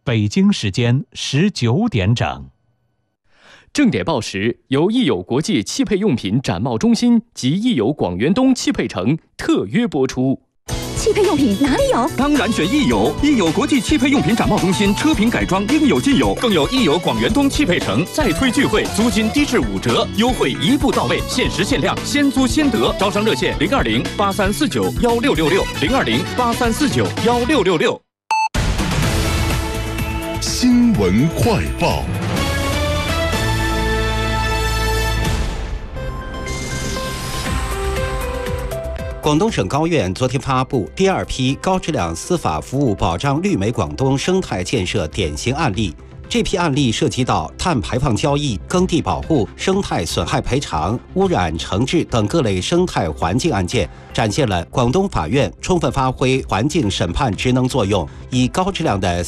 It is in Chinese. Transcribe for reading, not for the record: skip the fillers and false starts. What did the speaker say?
北京时间19点整。 正点报时由益友国际汽配用品展贸中心及益友广元东汽配城特约播出。 汽配用品哪里有？ 当然选益友，益友国际汽配用品展贸中心，车品改装应有尽有，更有益友广元东汽配城再推聚会，租金低至5折，优惠一步到位，限时限量，先租先得。招商热线020-8349-1666，020-8349-1666。 新闻快报。 广东省高院昨天发布第2批高质量司法服务保障绿美广东生态建设典型案例。这批案例涉及到碳排放交易、耕地保护、生态损害赔偿、污染惩治等各类生态环境案件，展现了广东法院充分发挥环境审判职能作用，以高质量的